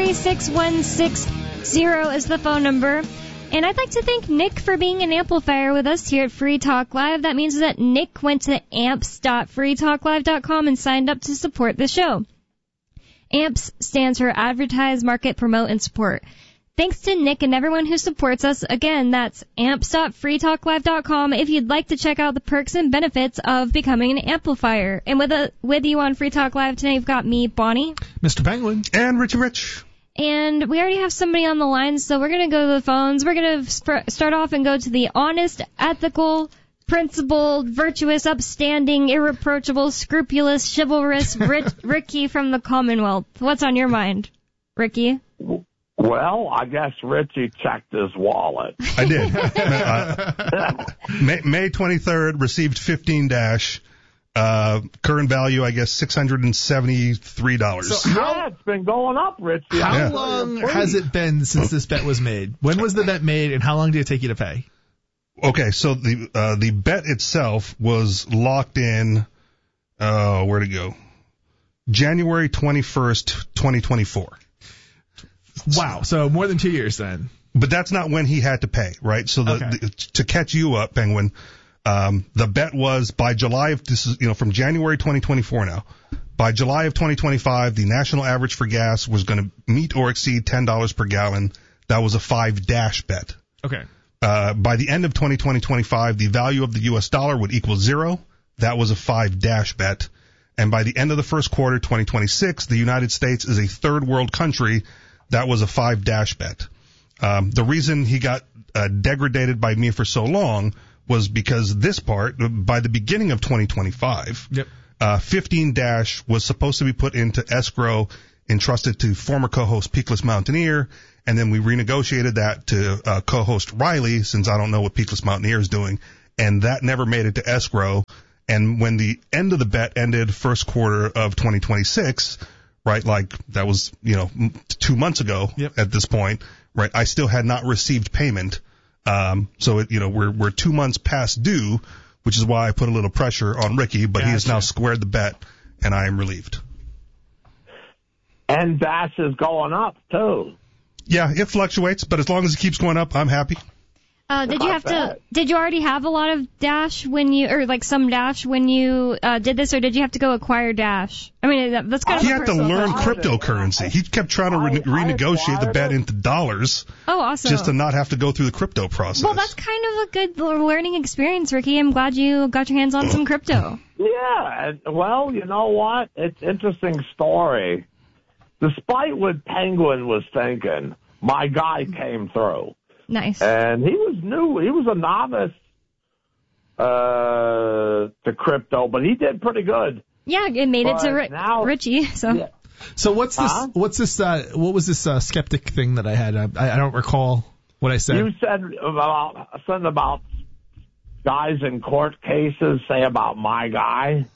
833-616-0 is the phone number. And I'd like to thank Nick for being an amplifier with us here at Free Talk Live. That means that Nick went to amps.freetalklive.com and signed up to support the show. AMPS stands for Advertise, Market, Promote, and Support. Thanks to Nick and everyone who supports us. Again, that's amps.freetalklive.com if you'd like to check out the perks and benefits of becoming an amplifier. And with you on Free Talk Live today, you've got me, Bonnie, Mr. Penguin, and Richie Rich. And we already have somebody on the line, so we're going to go to the phones. We're going to start off and go to the honest, ethical, principled, virtuous, upstanding, irreproachable, scrupulous, chivalrous Ricky from the Commonwealth. What's on your mind, Ricky? Well, I guess Richie checked his wallet. I did. May 23rd, received 15 dash. Current value, I guess, $673. So it's been going up, Richie. How long has it been since this bet was made? When was the bet made, and how long did it take you to pay? Okay, so the bet itself was locked in, where'd it go? January 21st, 2024. Wow, so more than 2 years then. But that's not when he had to pay, right? So to catch you up, Penguin, the bet was by July of, this is, from January 2024 now, by July of 2025, the national average for gas was going to meet or exceed $10 per gallon. That was a 5-dash bet. Okay. By the end of 2025, the value of the U.S. dollar would equal 0. That was a 5-dash bet. And by the end of the first quarter, 2026, the United States is a third world country. That was a 5-dash bet. The reason he got degraded by me for so long was because this part, by the beginning of 2025, 15-dash was supposed to be put into escrow, entrusted to former co-host Peakless Mountaineer, and then we renegotiated that to co-host Riley, since I don't know what Peakless Mountaineer is doing, and that never made it to escrow. And when the end of the bet ended first quarter of 2026, right, like that was, 2 months ago at this point, right, I still had not received payment. So we're 2 months past due, which is why I put a little pressure on Ricky, but he has now squared the bet, and I am relieved. And Dash is going up, too. Yeah, it fluctuates, but as long as it keeps going up, I'm happy. Did you already have a lot of Dash some Dash when you did this, or did you have to go acquire Dash? I mean, that's kind of. He had to learn cryptocurrency. He kept trying to renegotiate the bet into dollars. Oh, awesome. Just to not have to go through the crypto process. Well, that's kind of a good learning experience, Ricky. I'm glad you got your hands on some crypto. Yeah, well, you know what? It's an interesting story. Despite what Penguin was thinking, my guy came through. Nice. And he was new. He was a novice to crypto, but he did pretty good. Yeah, it made it to Richie. So. Yeah. So what was this skeptic thing that I had? I don't recall what I said. You said something about guys in court cases say about my guy.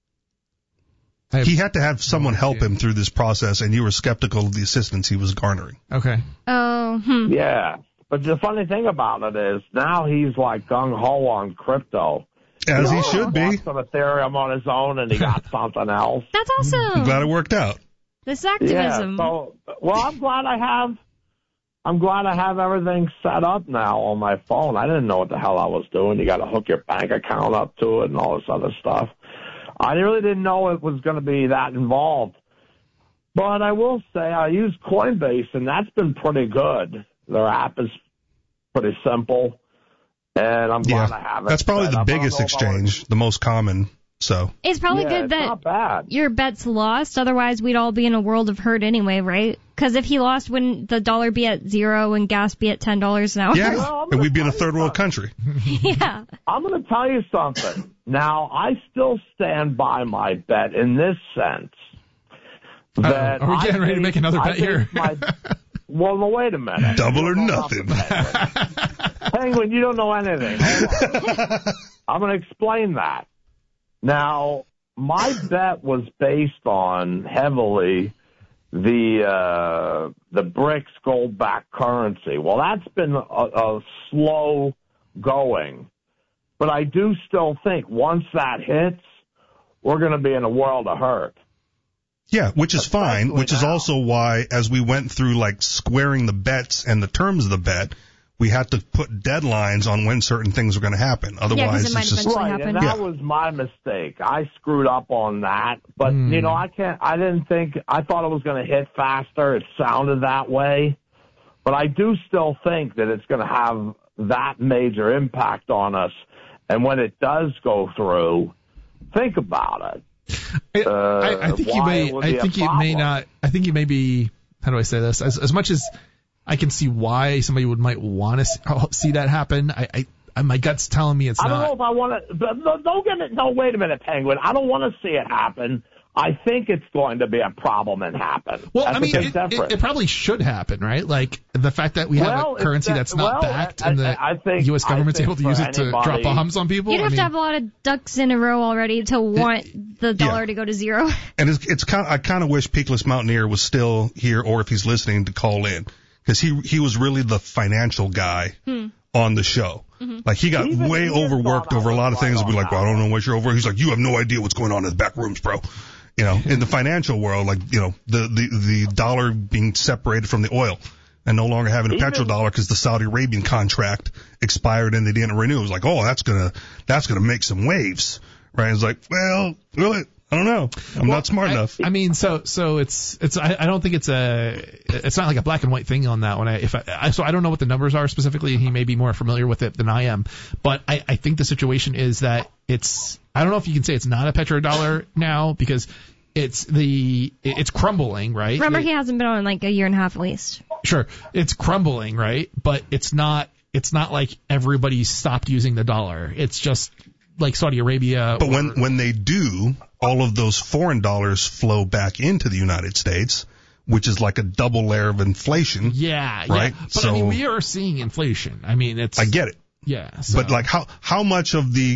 He had to have someone help him through this process, and you were skeptical of the assistance he was garnering. Okay. Oh. Yeah. But the funny thing about it is now he's like gung-ho on crypto. As he should be. He got some Ethereum on his own, and he got something else. That's awesome. I'm glad it worked out. This activism. Yeah, I'm glad I have everything set up now on my phone. I didn't know what the hell I was doing. You got to hook your bank account up to it and all this other stuff. I really didn't know it was going to be that involved. But I will say I use Coinbase, and that's been pretty good. Their app is pretty simple, and I'm glad I have it. That's probably the biggest exchange, the most common. So it's probably good that your bet's lost. Otherwise, we'd all be in a world of hurt anyway, right? Because if he lost, wouldn't the dollar be at 0 and gas be at $10 an hour? Yeah, and we'd be in a third world country. Yeah. I'm going to tell you something. Now, I still stand by my bet in this sense. That are we getting ready to make another bet here? Well, no, wait a minute. Double or nothing. Penguin, you don't know anything. I'm going to explain that. Now, my bet was based on heavily the BRICS gold-backed currency. Well, that's been a slow going. But I do still think once that hits, we're going to be in a world of hurt. Yeah, which is fine, Especially which is now. also why, as we went through like squaring the bets and the terms of the bet, we had to put deadlines on when certain things were going to happen. Otherwise, it might it's just eventually Right, happen. and that was my mistake. I screwed up on that, but I thought it was going to hit faster. It sounded that way, but I do still think that it's going to have that major impact on us. And when it does go through, think about it. I think you may. why it would be I think a you may problem. not. I think you may be. How do I say this? As much as I can see why somebody might want to see that happen, my gut's telling me it's I not. don't know if I want to. Don't get it. No, wait a minute, Penguin. I don't want to see it happen. I think it's going to be a problem and happen. Well, I think it's different. it probably should happen, right? Like the fact that we have a currency that's not backed, and the U.S. government's able to use it to drop bombs on people. You'd have to have a lot of ducks in a row already to want the dollar to go to zero. And it's kind of, I kind of wish Peakless Mountaineer was still here, or if he's listening, to call in, because he was really the financial guy on the show. Mm-hmm. Like he got Even way he overworked thought I over a was lot of things. right And be on like, well, I don't know what you're over. He's like, you have no idea what's going on in the back rooms, bro. You know, in the financial world, like, you know, the dollar being separated from the oil and no longer having a petrodollar because the Saudi Arabian contract expired and they didn't renew. It was like, oh, that's gonna make some waves, right? It's like, well, really, I don't know. I'm not smart enough. I mean, so it's I don't think it's not like a black and white thing on that one. So I don't know what the numbers are specifically. He may be more familiar with it than I am, but I think the situation is that I don't know if you can say it's not a petrodollar now because it's crumbling, right? Remember, he hasn't been on in like a year and a half at least. Sure, it's crumbling, right? But it's not like everybody stopped using the dollar. It's just like Saudi Arabia. But when they do, all of those foreign dollars flow back into the United States, which is like a double layer of inflation. Yeah, right. Yeah. But I mean, we are seeing inflation. I mean, I get it. Yeah. So. But like how much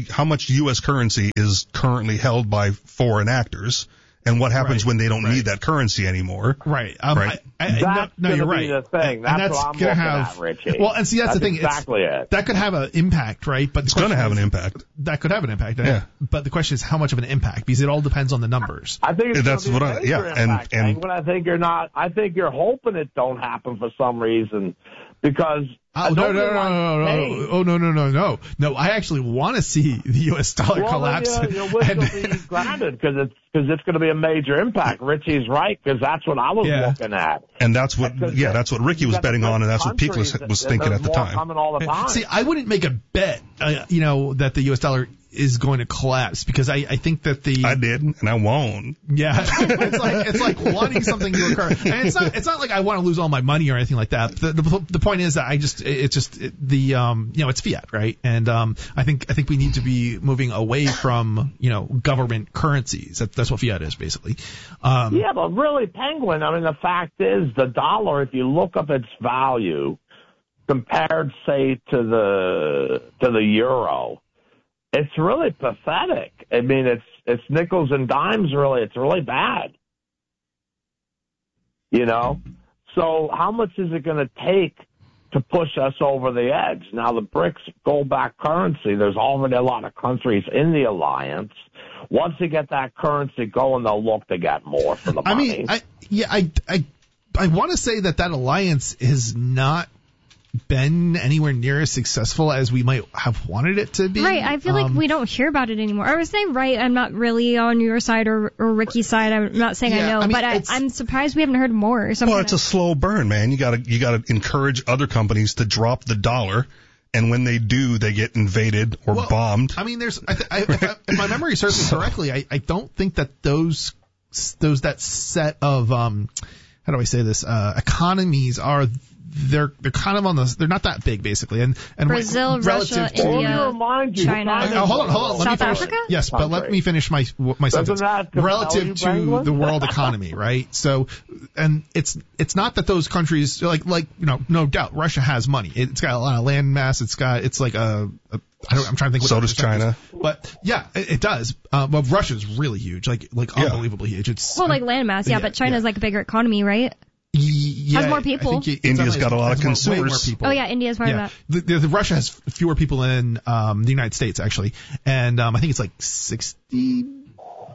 U.S. currency is currently held by foreign actors, and what happens when they don't need that currency anymore? Right. Right. No, you're right. The thing. That's what I'm gonna looking have, at, Richie. Well, and see, that's the thing. Exactly it. That could have an impact, right? But it's going to have an impact. That could have an impact. Yeah. But the question is how much of an impact, because it all depends on the numbers. I think that's what impact, and I think you're not. I think you're hoping it don't happen for some reason, because. No. I actually want to see the U.S. dollar collapse. Your wish will be granted because it's going to be a major impact. Richie's right, because that's what I was looking at. And that's what Ricky was betting on, and that's what Peakless was thinking at the time. Coming all the time. See, I wouldn't make a bet, that the U.S. dollar is going to collapse, because I think that I did, and I won't. Yeah, it's like wanting something to occur, and it's not like I want to lose all my money or anything like that. The point is that it's fiat, right? And I think we need to be moving away from government currencies. That's what fiat is basically. Yeah, but really, Penguin. I mean, the fact is, the dollar, if you look up its value compared, say, to the euro. It's really pathetic. I mean, it's nickels and dimes, really. It's really bad. So how much is it going to take to push us over the edge? Now, the BRICS gold-backed currency, there's already a lot of countries in the alliance. Once they get that currency going, they'll look to get more for the money. I want to say that alliance has not been anywhere near as successful as we might have wanted it to be. Right. I feel like we don't hear about it anymore. I would say, right, I'm not really on your side or Ricky's side. I'm not saying I know, but I'm surprised we haven't heard more or something. Well, it's a slow burn, man. You gotta encourage other companies to drop the dollar, and when they do, they get invaded or bombed. I mean, if my memory serves me correctly, I don't think that that set of how do I say this, economies are. They're kind of they're not that big basically, and Brazil, Russia, India, China. Hold on. South Africa? Yes, but let me finish my sentence. Relative to the world economy, right? So, and it's not that those countries no doubt Russia has money. It's got a lot of land mass. I'm trying to think. So does China. But yeah, it does. Well, Russia's really huge, like unbelievably huge. It's like land mass, but China's like a bigger economy, right? Yeah, has more people. India's got a lot of consumers. Oh yeah, India's part of that. The Russia has fewer people than the United States actually, and I think it's like 60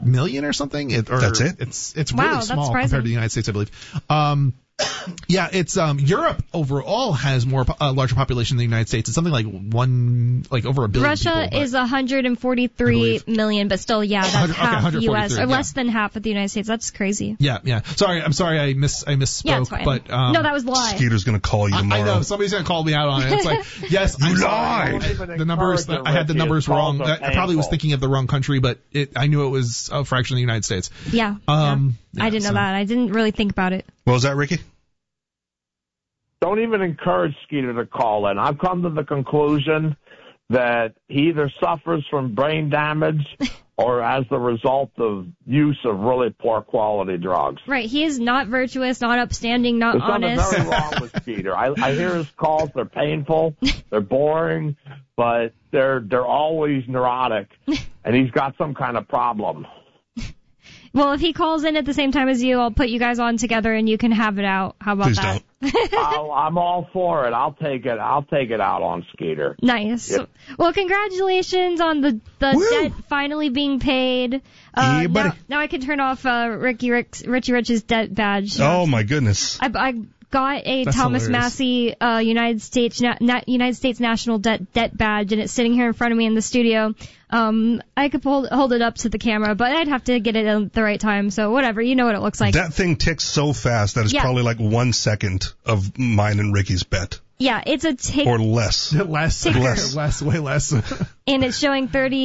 million or something. That's it? It's Wow, really that's small surprising. compared to the United States, I believe. Yeah, it's Europe overall has more larger population than the United States. It's something like over a billion. Russia people, is 143 million, but still, yeah, that's 100 half 143, U.S. or yeah. less than half of the United States. That's crazy. Yeah. I'm sorry, I misspoke. Yeah, it's fine. But no, that was a lie. Skeeter's going to call you tomorrow. I know somebody's gonna call me out on it. It's like, yes, You I'm lied. sorry. The numbers, I had the numbers wrong. I probably was thinking of the wrong country, but I knew it was a fraction of the United States. Yeah. Yeah, I didn't know that. I didn't really think about it. What was that, Ricky? Don't even encourage Skeeter to call in. I've come to the conclusion that he either suffers from brain damage or as the result of use of really poor quality drugs. Right. He is not virtuous, not upstanding, not There's honest. something very wrong with Skeeter. I hear his calls. They're painful. They're boring, but they're always neurotic, and he's got some kind of problem. Well, if he calls in at the same time as you, I'll put you guys on together and you can have it out. How about Please that? I'm all for it. I'll take it out on Skeeter. Nice. Yep. Well, congratulations on the debt finally being paid. Yeah, buddy. Now I can turn off Richie Rich's debt badge. Oh my goodness. I got a That's Thomas hilarious. Massey United States National Debt badge, and it's sitting here in front of me in the studio. I could hold it up to the camera, but I'd have to get it at the right time. So whatever, you know what it looks like. That thing ticks so fast that it's Yeah. probably like 1 second of mine and Ricky's bet. Yeah, it's a tick, Or less. way less. and it's showing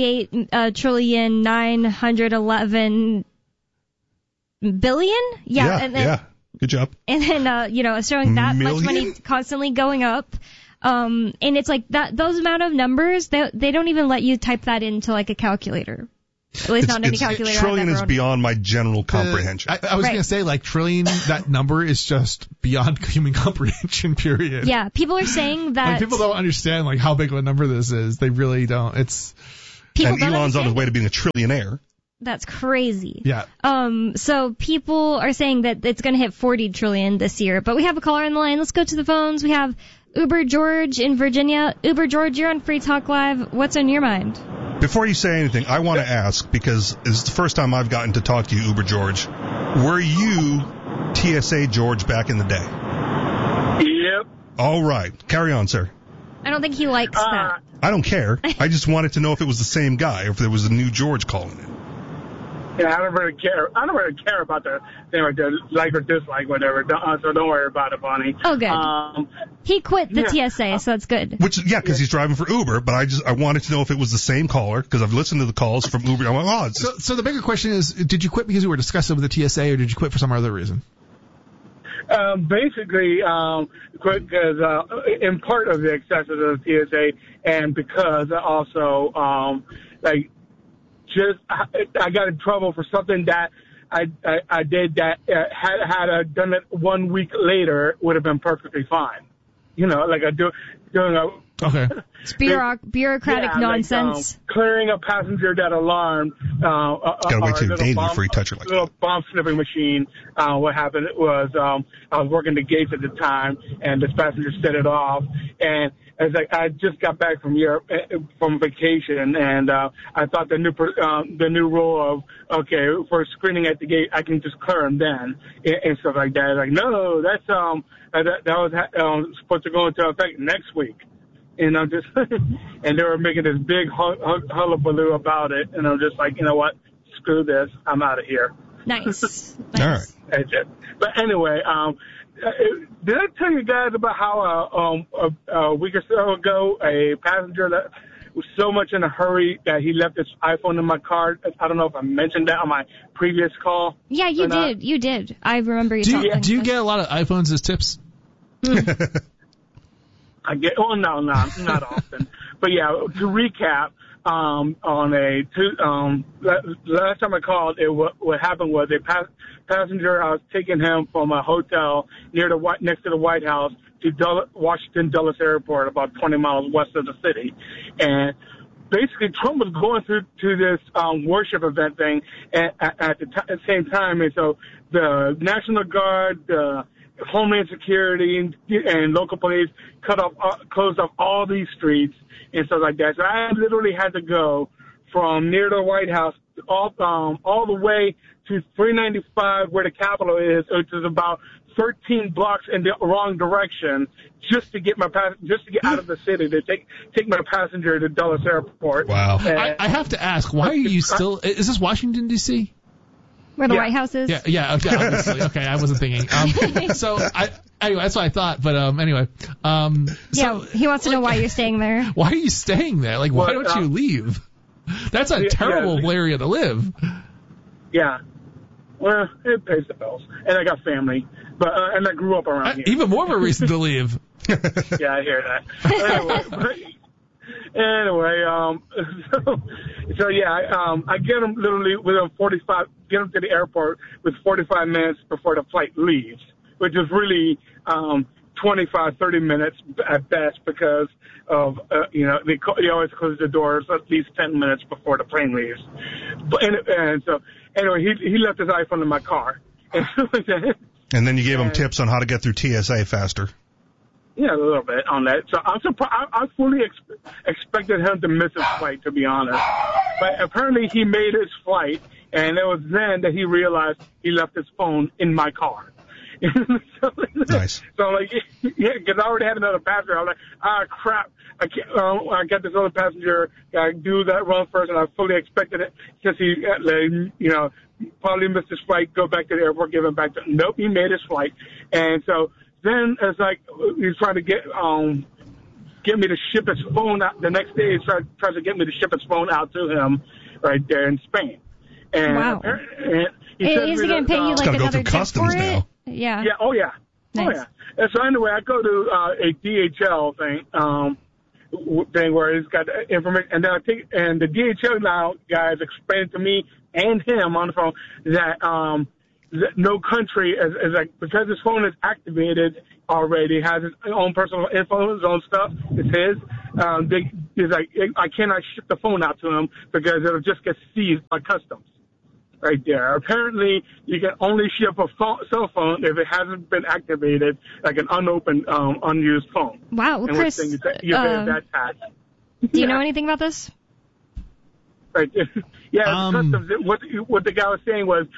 38,911 billion. Yeah, and then, yeah. Good job. And then, it's showing that much money Million? constantly going up. And it's like that, those amount of numbers, they don't even let you type that into like a calculator. At least not in any calculator. Trillion I've is ever beyond my general comprehension. I was Right. going to say, like, trillion, that number is just beyond human comprehension, period. Yeah, people are saying that. Like, people don't understand, like, how big of a number this is. They really don't. people And don't Elon's on his understand way it. to being a trillionaire. That's crazy. Yeah. So people are saying that it's going to hit 40 trillion this year. But we have a caller on the line. Let's go to the phones. We have Uber George in Virginia. Uber George, you're on Free Talk Live. What's on your mind? Before you say anything, I want to ask, because it's the first time I've gotten to talk to you, Uber George. Were you TSA George back in the day? Yep. All right. Carry on, sir. I don't think he likes that. I don't care. I just wanted to know if it was the same guy or if there was a new George calling in. Yeah, I don't really care. I don't really care about the thing like the like or dislike, whatever. So don't worry about it, Bonnie. Oh, good. He quit the yeah. TSA, so that's good. Because he's driving for Uber, but I wanted to know if it was the same caller, because I've listened to the calls from Uber. I went, oh, it's So the bigger question is, did you quit because you were disgusted with the TSA, or did you quit for some other reason? Basically, because in part of the excesses of the TSA, and because also, I got in trouble for something that I did that had I done it 1 week later would have been perfectly fine. You know, like doing a Okay. It's bureaucratic nonsense. Like, clearing a passenger dead alarm. gotta wait till you're dating before you touch her like little bomb sniffing machine. What happened was I was working the gates at the time, and this passenger set it off. And it's like I just got back from Europe from vacation, and I thought the new rule of for screening at the gate, I can just clear them then and stuff like that. Like no, that's that was supposed to go into effect next week. And I'm just, and they were making this big hullabaloo about it, and I'm just like, you know what, screw this, I'm out of here. Nice. all right. That's it. But anyway, did I tell you guys about how a week or so ago a passenger that was so much in a hurry that he left his iPhone in my car? I don't know if I mentioned that on my previous call. Yeah, you did. You did. I remember you talking. Do you get a lot of iPhones as tips? I get, no, not often. But yeah, to recap, last time I called, what happened was a passenger, I was taking him from a hotel next to the White House to Washington Dulles Airport, about 20 miles west of the city. And basically Trump was going through to this worship event thing at the same time. And so the National Guard, Homeland Security and local police closed off all these streets and stuff like that. So I literally had to go from near the White House all the way to 395 where the Capitol is, which is about 13 blocks in the wrong direction, just to get out of the city to take my passenger to Dulles Airport. Wow. I have to ask, why are you still? Is this Washington D.C.? Where the White House is? Yeah, okay, obviously. Okay, I wasn't thinking. Anyway, that's what I thought. But anyway. Yeah, he wants to know why you're staying there. Why are you staying there? Like, why don't you leave? That's a terrible area to live. Yeah. Well, it pays the bills, and I got family, but and I grew up around here. Even more of a reason to leave. Yeah, I hear that. Anyway, so yeah, I get them literally within 45. Get them to the airport with 45 minutes before the flight leaves, which is really 25, 30 minutes at best because of they always close the doors at least 10 minutes before the plane leaves. And so anyway, he left his iPhone in my car. And then you gave him tips on how to get through TSA faster. Yeah, a little bit on that. So I'm surprised. I fully expected him to miss his flight, to be honest. But apparently he made his flight, and it was then that he realized he left his phone in my car. Nice. So I'm like, yeah, because I already had another passenger. I'm like, crap. I can't. I got this other passenger. I do that run first, and I fully expected it since he, probably missed his flight. Go back to the airport, give him back to. Nope, he made his flight, and so then it's like he's trying to get me to ship his phone out. The next day, he tries to get me to ship his phone out to him right there in Spain. And, wow. And is he going to pay you like another tip for it? Now. Yeah. Yeah. Oh yeah. Nice. Oh yeah. And so anyway, I go to a DHL thing where it's got information, and then and the DHL now guys explained to me and him on the phone that no country is like, because his phone is activated already, has his own personal info, his own stuff, it's his. He's like, I cannot ship the phone out to him because it'll just get seized by customs. Right there. Apparently, you can only ship a cell phone if it hasn't been activated, like an unopened, unused phone. Wow, well, Chris, you pay that tax. Do you know anything about this? Right. Yeah, customs. What the guy was saying was,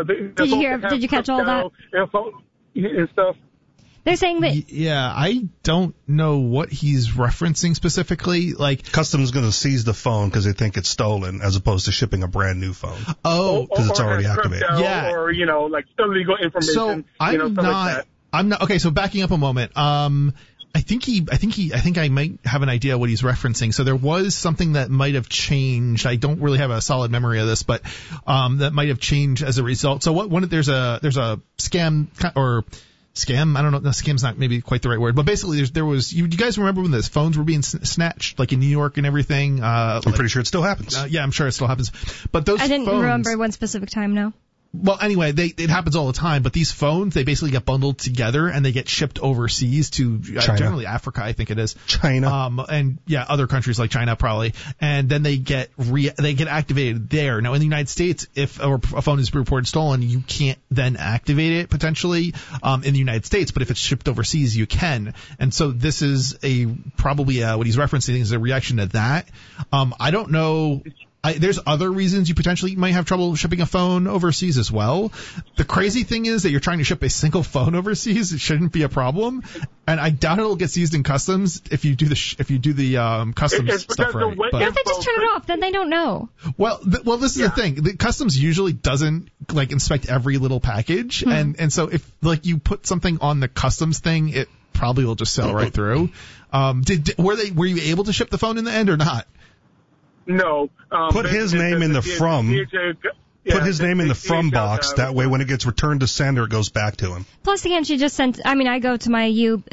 Did you catch all that? Info and stuff. They're saying that. Yeah, I don't know what he's referencing specifically. Like, customs is going to seize the phone because they think it's stolen, as opposed to shipping a brand new phone. Oh, because it's already activated. Yeah, or like illegal information. So I'm not. Okay, so backing up a moment. I think I might have an idea what he's referencing. So there was something that might have changed. I don't really have a solid memory of this, but that might have changed as a result. So there's a scam or scam. I don't know. No, scam's not maybe quite the right word, but basically there was. You guys remember when the phones were being snatched, like in New York and everything? I'm pretty sure it still happens. Yeah, I'm sure it still happens. But those I didn't phones, remember one specific time. No. Well, anyway, it happens all the time, but these phones, they basically get bundled together and they get shipped overseas to generally Africa, I think it is. China. And yeah, other countries like China probably. And then they get activated there. Now in the United States, if a phone is reported stolen, you can't then activate it potentially, in the United States, but if it's shipped overseas, you can. And so this is probably what he's referencing is a reaction to that. I don't know. There's other reasons you potentially might have trouble shipping a phone overseas as well. The crazy thing is that you're trying to ship a single phone overseas. It shouldn't be a problem, and I doubt it'll get seized in customs if you do the customs stuff right. What if they just turn it off? Then they don't know. Well, this is the thing. The customs usually doesn't like inspect every little package, and so if like you put something on the customs thing, it probably will just sail right through. Were you able to ship the phone in the end or not? No. Put his name in the from. Put his name in the from box. That way, when it gets returned to sender, it goes back to him. Plus, again, she just sent. I mean, I go to my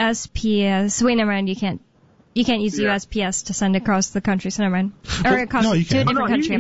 USPS. Wait, never mind. You can't use the USPS to send across the country. So never mind. Or across to a different country.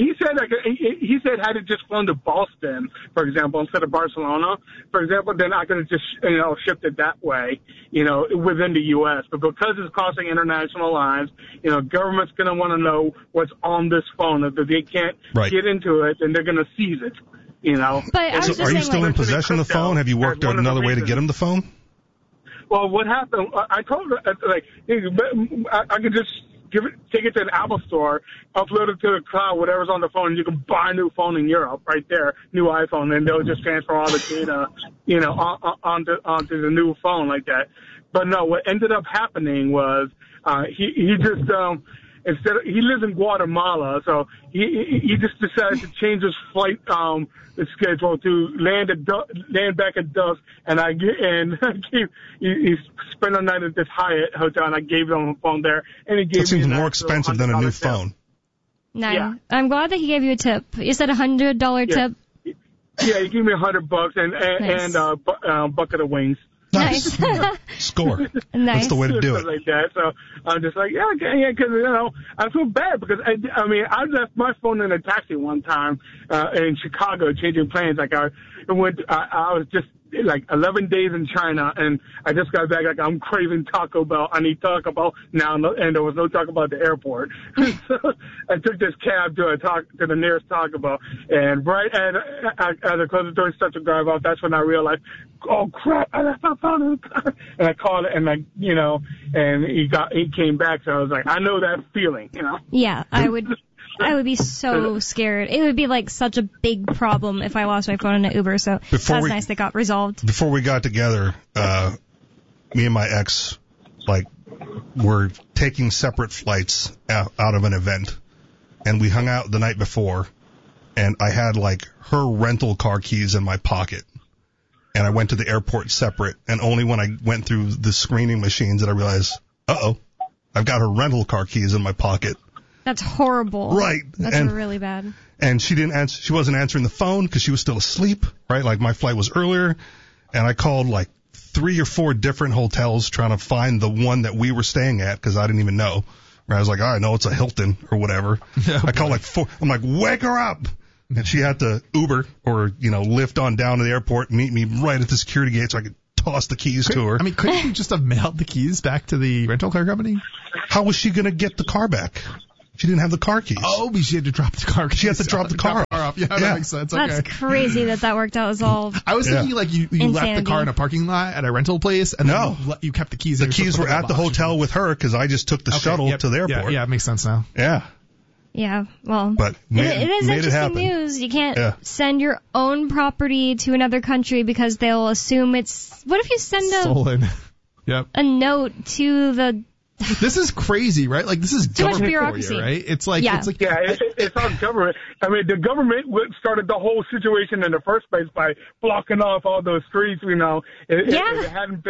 He said had it just flown to Boston, for example, instead of Barcelona, for example, then I could have just shipped it that way, within the U.S. But because it's crossing international lines, government's going to want to know what's on this phone. If they can't get into it, then they're going to seize it. But I was just are you still in possession of the phone? Have you worked out another way to get him the phone? Well, what happened? I told her I could just take it to an Apple store, upload it to the cloud, whatever's on the phone, and you can buy a new phone in Europe right there, new iPhone, and they'll just transfer all the data, onto the new phone like that. But no, what ended up happening was he just he lives in Guatemala, so he just decided to change his flight schedule to land back at dusk, and he spent the night at this Hyatt hotel, and I gave him a phone there, and he gave me. That seems more expensive than a new phone. Nice. Yeah. I'm glad that he gave you a tip. You said $100 tip. Yeah, he gave me $100 and a bucket of wings. Nice. Score. Nice. That's the way to do it. Like that. So I'm just like, because I feel bad because I left my phone in a taxi one time in Chicago changing planes. Like I was just like 11 days in China, and I just got back. Like I'm craving Taco Bell. I need Taco Bell now, and there was no Taco Bell at the airport. So I took this cab to the nearest Taco Bell, and right as I closed the door and started to drive off, that's when I realized, oh crap, I left my phone in the car. And I called it, and and he came back. So I was like, I know that feeling, Yeah, I would be so scared. It would be like such a big problem if I lost my phone in an Uber. So that's nice that got resolved. Before we got together, me and my ex, were taking separate flights out of an event, and we hung out the night before, and I had her rental car keys in my pocket, and I went to the airport separate, and only when I went through the screening machines did I realize, I've got her rental car keys in my pocket. That's horrible. Right. That's really bad. And she didn't answer. She wasn't answering the phone because she was still asleep, right? Like my flight was earlier, and I called 3 or 4 different hotels trying to find the one that we were staying at because I didn't even know. I was like, I know it's a Hilton or whatever. I called 4. I'm like, wake her up. And she had to Uber or, Lyft on down to the airport, meet me right at the security gate so I could toss the keys to her. Couldn't you just have mailed the keys back to the rental car company? How was she going to get the car back? She didn't have the car keys. Oh, but she had to drop the car. She had to drop the car off. Yeah, that makes sense. That's crazy that worked out as all. I was thinking you left the car in a parking lot at a rental place, and then you kept the keys. The keys were at the hotel with her because I just took the shuttle to the airport. Yeah, it makes sense now. Yeah. Yeah, well, but it is interesting news. You can't send your own property to another country because they'll assume it's. What if you send stolen? a note to the. This is crazy, right? This is too much government bureaucracy, for you, right? It's it's our government. The government started the whole situation in the first place by blocking off all those streets. If it hadn't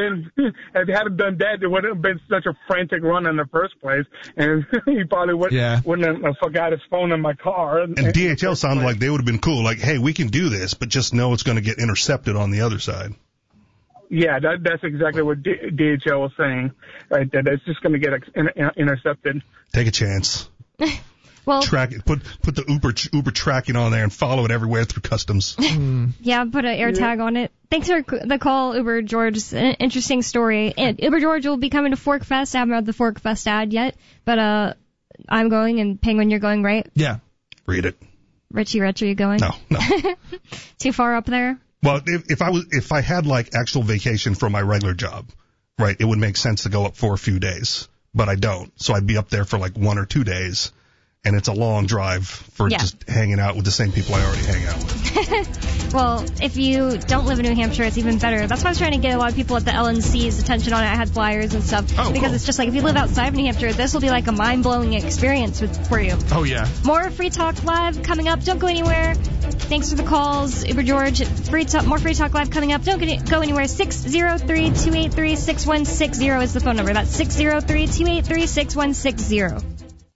done that, there wouldn't have been such a frantic run in the first place, and he probably wouldn't have forgot his phone in my car. And DHL sounded like they would have been cool. Hey, we can do this, but just know it's going to get intercepted on the other side. Yeah, that's exactly what DHL was saying, right? That it's just going to get intercepted. Take a chance. Well, track it. Put the Uber tracking on there and follow it everywhere through customs. Yeah, put an AirTag on it. Thanks for the call, Uber George. It's an interesting story. And Uber George will be coming to Fork Fest. I haven't read the Fork Fest ad yet, but I'm going, and Penguin, you're going, right? Yeah. Read it. Richie Rich, are you going? No. Too far up there? Well, if I had actual vacation from my regular job, right, it would make sense to go up for a few days, but I don't. So I'd be up there for 1 or 2 days, and it's a long drive for just hanging out with the same people I already hang out with. Well, if you don't live in New Hampshire, it's even better. That's why I was trying to get a lot of people at the LNC's attention on it. I had flyers and stuff. Because it's just if you live outside of New Hampshire, this will be a mind-blowing experience for you. Oh, yeah. More Free Talk Live coming up. Don't go anywhere. Thanks for the calls, Uber George. More Free Talk Live coming up. Don't go anywhere. 603-283-6160 is the phone number. That's 603-283-6160.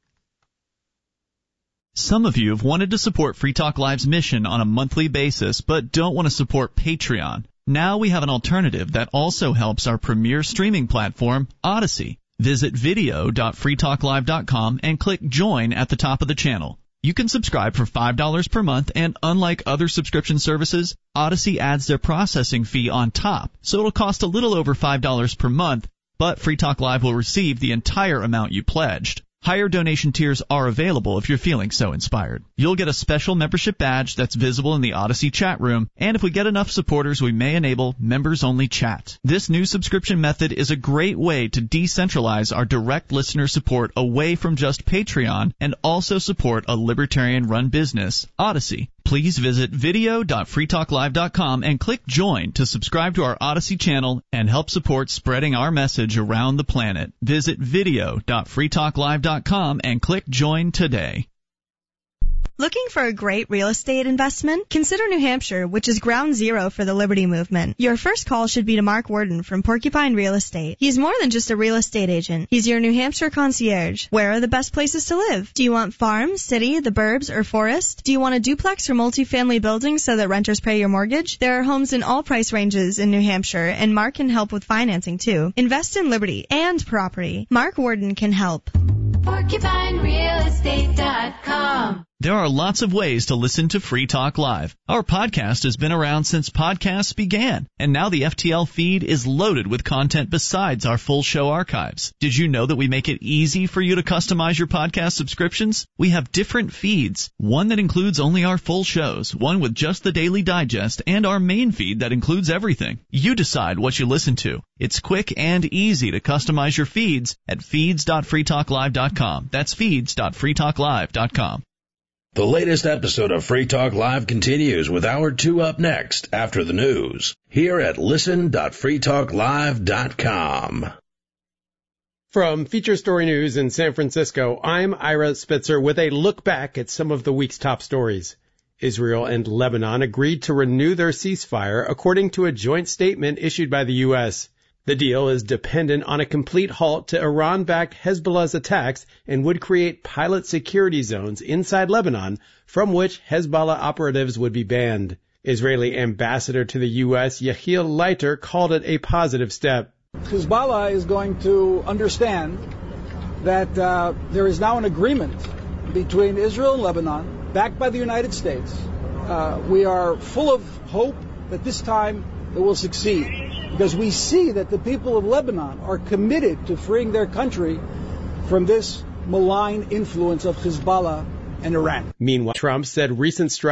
Some of you have wanted to support Free Talk Live's mission on a monthly basis, but don't want to support Patreon. Now we have an alternative that also helps our premier streaming platform, Odyssey. Visit video.freetalklive.com and click Join at the top of the channel. You can subscribe for $5 per month, and unlike other subscription services, Odyssey adds their processing fee on top, so it'll cost a little over $5 per month, but Free Talk Live will receive the entire amount you pledged. Higher donation tiers are available if you're feeling so inspired. You'll get a special membership badge that's visible in the Odyssey chat room, and if we get enough supporters, we may enable members-only chat. This new subscription method is a great way to decentralize our direct listener support away from just Patreon and also support a libertarian-run business, Odyssey. Please visit video.freetalklive.com and click Join to subscribe to our Odyssey channel and help support spreading our message around the planet. Visit video.freetalklive.com and click Join today. Looking for a great real estate investment? Consider New Hampshire, which is ground zero for the Liberty Movement. Your first call should be to Mark Worden from Porcupine Real Estate. He's more than just a real estate agent. He's your New Hampshire concierge. Where are the best places to live? Do you want farm, city, the burbs, or forest? Do you want a duplex or multifamily building so that renters pay your mortgage? There are homes in all price ranges in New Hampshire, and Mark can help with financing too. Invest in liberty and property. Mark Worden can help. PorcupineRealEstate.com. There are lots of ways to listen to Free Talk Live. Our podcast has been around since podcasts began, and now the FTL feed is loaded with content besides our full show archives. Did you know that we make it easy for you to customize your podcast subscriptions? We have different feeds, one that includes only our full shows, one with just the Daily Digest, and our main feed that includes everything. You decide what you listen to. It's quick and easy to customize your feeds at feeds.freetalklive.com. That's feeds.freetalklive.com. The latest episode of Free Talk Live continues with Hour 2 up next after the news here at listen.freetalklive.com. From Feature Story News in San Francisco, I'm Ira Spitzer with a look back at some of the week's top stories. Israel and Lebanon agreed to renew their ceasefire according to a joint statement issued by the U.S. The deal is dependent on a complete halt to Iran-backed Hezbollah's attacks and would create pilot security zones inside Lebanon from which Hezbollah operatives would be banned. Israeli ambassador to the U.S., Yehiel Leiter, called it a positive step. Hezbollah is going to understand that there is now an agreement between Israel and Lebanon, backed by the United States. We are full of hope that this time it will succeed, because we see that the people of Lebanon are committed to freeing their country from this malign influence of Hezbollah and Iran. Meanwhile, Trump said recent strikes